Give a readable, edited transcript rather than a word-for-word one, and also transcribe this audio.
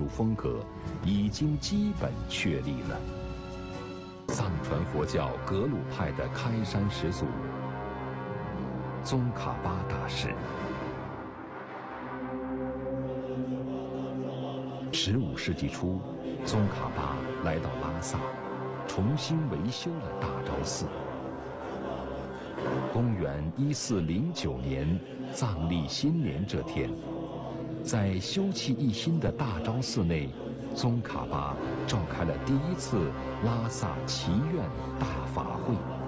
风格已经基本确立了。藏传佛教格鲁派的开山始祖宗喀巴大师，15世纪初，宗喀巴来到拉萨，重新维修了大昭寺。公元1409年藏历新年这天，在修葺一新的大昭寺内，宗喀巴召开了第一次拉萨祈愿大法会。